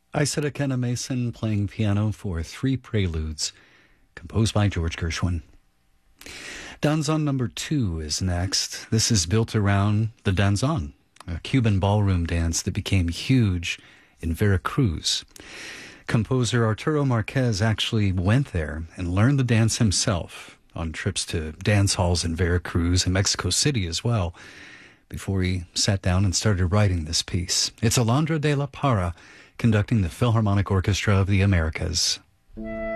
Isaac Kenna Mason playing piano for three preludes, composed by George Gershwin. Danzón number 2 is next. This is built around the danzón, a Cuban ballroom dance that became huge in Veracruz. Composer Arturo Marquez actually went there and learned the dance himself on trips to dance halls in Veracruz and Mexico City as well, before he sat down and started writing this piece. It's Alondra de la Parra conducting the Philharmonic Orchestra of the Americas.